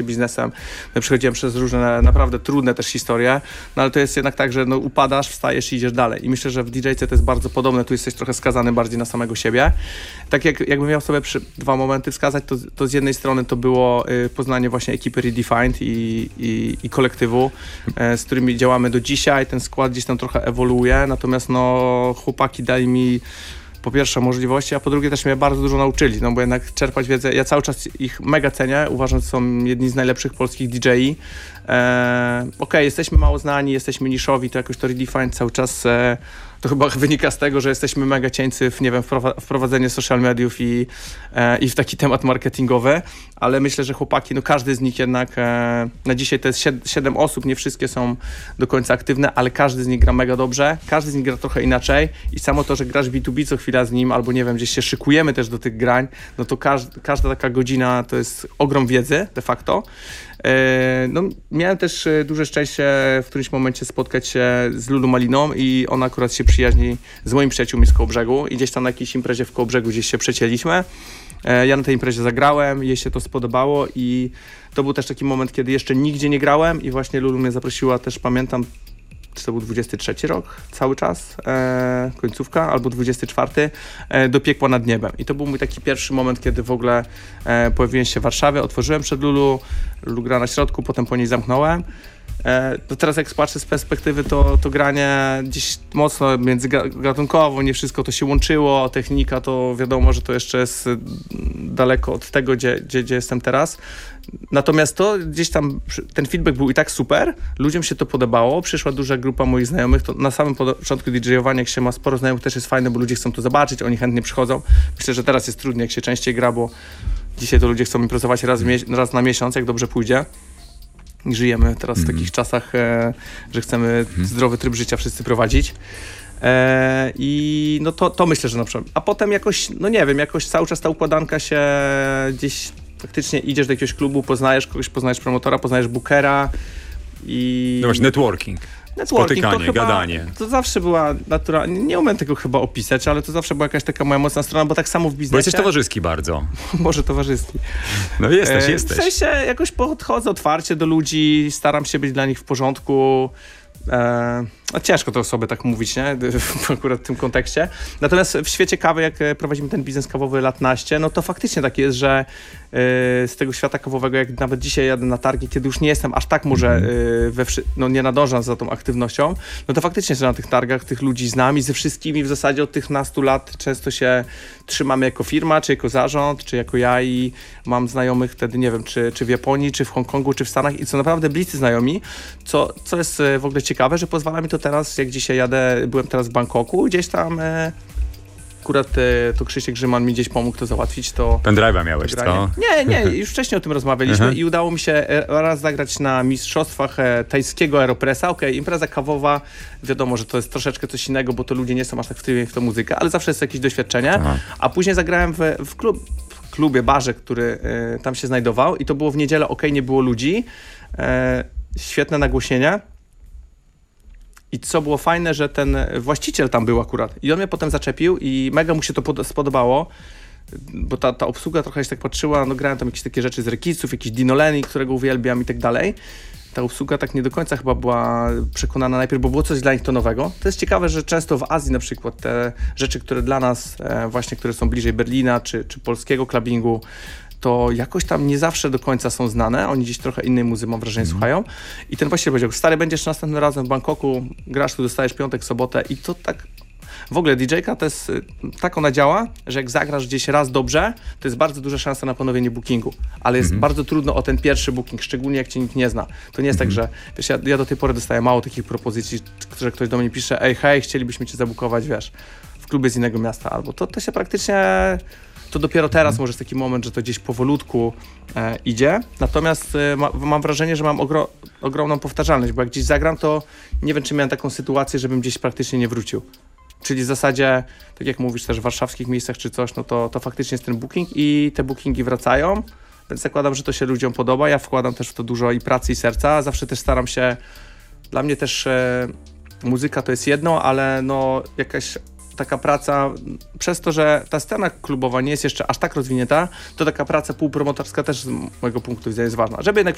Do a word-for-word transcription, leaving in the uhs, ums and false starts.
biznesem. No, przechodziłem przez różne, naprawdę trudne też historie, no ale to jest jednak tak, że no, upadasz, wstajesz i idziesz dalej. I myślę, że w didżejce to jest bardzo podobne, tu jesteś trochę skazany bardziej na samego siebie. Tak jak, jakbym miał sobie przy, dwa momenty wskazać, to, to z jednej strony to było y, poznanie właśnie ekipy Redefined i, i, i kolektywu, y, z którymi działamy do dzisiaj. Ten skład gdzieś tam trochę ewoluuje, natomiast no chłopaki dali mi po pierwsze możliwości, a po drugie też mnie bardzo dużo nauczyli, no bo jednak czerpać wiedzę, ja cały czas ich mega cenię, uważam, że są jedni z najlepszych polskich didżei. E, Okej, okay, jesteśmy mało znani, jesteśmy niszowi, to jakoś to Redefined cały czas, e, to chyba wynika z tego, że jesteśmy mega cieńcy w, nie wiem, wprowadzenie social mediów i, e, i w taki temat marketingowy, ale myślę, że chłopaki, no każdy z nich jednak, e, na dzisiaj to jest siedem osób, nie wszystkie są do końca aktywne, ale każdy z nich gra mega dobrze, każdy z nich gra trochę inaczej i samo to, że grasz B dwa B co chwila z nim, albo nie wiem, gdzieś się szykujemy też do tych grań, no to każd każda taka godzina to jest ogrom wiedzy de facto. No, miałem też duże szczęście w którymś momencie spotkać się z Lulu Maliną i ona akurat się przyjaźni z moim przyjaciółmi z Kołobrzegu i gdzieś tam na jakiejś imprezie w Kołobrzegu gdzieś się przecięliśmy. Ja na tej imprezie zagrałem, jej się to spodobało i to był też taki moment, kiedy jeszcze nigdzie nie grałem i właśnie Lulu mnie zaprosiła, też pamiętam, czy to był dwudziesty trzeci rok cały czas, e, końcówka, albo dwudziesty czwarty, e, do Piekła nad Niebem. I to był mój taki pierwszy moment, kiedy w ogóle e, pojawiłem się w Warszawie, otworzyłem przed Lulu, Lulu gra na środku, potem po niej zamknąłem. E, to teraz jak patrzę z perspektywy, to, to granie gdzieś mocno międzygatunkowo, nie wszystko to się łączyło, technika to wiadomo, że to jeszcze jest daleko od tego, gdzie, gdzie, gdzie jestem teraz. Natomiast to gdzieś tam, ten feedback był i tak super, ludziom się to podobało, przyszła duża grupa moich znajomych, to na samym początku didżejowania, jak się ma sporo znajomych, też jest fajne, bo ludzie chcą to zobaczyć, oni chętnie przychodzą. Myślę, że teraz jest trudniej, jak się częściej gra, bo dzisiaj to ludzie chcą imprezować raz, raz na miesiąc, jak dobrze pójdzie. Żyjemy teraz mm. w takich czasach, e, że chcemy mm. zdrowy tryb życia wszyscy prowadzić. E, I no to, to myślę, że na przykład. A potem jakoś, no nie wiem, jakoś cały czas ta układanka się gdzieś faktycznie idziesz do jakiegoś klubu, poznajesz kogoś, poznajesz promotora, poznajesz bookera i... No właśnie, networking. Networking, spotykanie, to chyba, gadanie. To zawsze była naturalna, nie umiem tego chyba opisać, ale to zawsze była jakaś taka moja mocna strona, bo tak samo w biznesie... Bo jesteś towarzyski bardzo. Może towarzyski. No jesteś, e, jesteś. W sensie jakoś podchodzę otwarcie do ludzi, staram się być dla nich w porządku. E, no ciężko to sobie tak mówić, nie? Akurat w tym kontekście. Natomiast w świecie kawy, jak prowadzimy ten biznes kawowy lat naście, no to faktycznie tak jest, że y, z tego świata kawowego, jak nawet dzisiaj jadę na targi, kiedy już nie jestem aż tak może, y, we wszy- no nie nadążam za tą aktywnością, no to faktycznie, że na tych targach tych ludzi z nami, ze wszystkimi w zasadzie od tych nastu lat często się trzymamy jako firma, czy jako zarząd, czy jako ja i mam znajomych wtedy, nie wiem, czy, czy w Japonii, czy w Hongkongu, czy w Stanach i co naprawdę bliscy znajomi, co, co jest w ogóle ciekawe, że pozwala mi to teraz, jak dzisiaj jadę, byłem teraz w Bangkoku, gdzieś tam e, akurat e, to Krzysiek Grzyman mi gdzieś pomógł to załatwić, to... Pendrive'a miałeś, co? Nie, nie, już wcześniej o tym rozmawialiśmy i udało mi się raz zagrać na mistrzostwach e, tajskiego Aeropressa. Okej, okay, impreza kawowa, wiadomo, że to jest troszeczkę coś innego, bo to ludzie nie są aż tak wtrywieni w tą muzykę, ale zawsze jest jakieś doświadczenie. Aha. A później zagrałem w, w, klub, w klubie, barze, który e, tam się znajdował i to było w niedzielę, okej, okay, nie było ludzi, e, świetne nagłośnienie. I co było fajne, że ten właściciel tam był akurat i on mnie potem zaczepił i mega mu się to pod- spodobało, bo ta, ta obsługa trochę się tak patrzyła, no grałem tam jakieś takie rzeczy z Rekiców, jakiś Dino Lenny, którego uwielbiam i tak dalej. Ta obsługa tak nie do końca chyba była przekonana najpierw, bo było coś dla nich to nowego. To jest ciekawe, że często w Azji na przykład te rzeczy, które dla nas e, właśnie, które są bliżej Berlina czy, czy polskiego clubbingu, to jakoś tam nie zawsze do końca są znane. Oni gdzieś trochę innej muzy, mam wrażenie, mm. słuchają. I ten właściciel powiedział, stary, będziesz następnym razem w Bangkoku, grasz tu, dostajesz piątek, sobotę i to tak... W ogóle didżejka to jest, tak ona działa, że jak zagrasz gdzieś raz dobrze, to jest bardzo duża szansa na ponowienie bookingu, ale jest mm-hmm. bardzo trudno o ten pierwszy booking, szczególnie jak cię nikt nie zna. To nie jest mm-hmm. tak, że wiesz, ja, ja do tej pory dostaję mało takich propozycji, że ktoś do mnie pisze, ej, hej, chcielibyśmy cię zabukować, wiesz, w klubie z innego miasta, albo to, to się praktycznie... To dopiero teraz mm. może jest taki moment, że to gdzieś powolutku e, idzie. Natomiast e, ma, mam wrażenie, że mam ogro, ogromną powtarzalność, bo jak gdzieś zagram, to nie wiem, czy miałem taką sytuację, żebym gdzieś praktycznie nie wrócił. Czyli w zasadzie, tak jak mówisz też w warszawskich miejscach czy coś, no to, to faktycznie jest ten booking i te bookingi wracają. Więc zakładam, że to się ludziom podoba. Ja wkładam też w to dużo i pracy, i serca. Zawsze też staram się... Dla mnie też e, muzyka to jest jedno, ale no jakaś... taka praca, przez to, że ta scena klubowa nie jest jeszcze aż tak rozwinięta, to taka praca półpromotorska też z mojego punktu widzenia jest ważna. Żeby jednak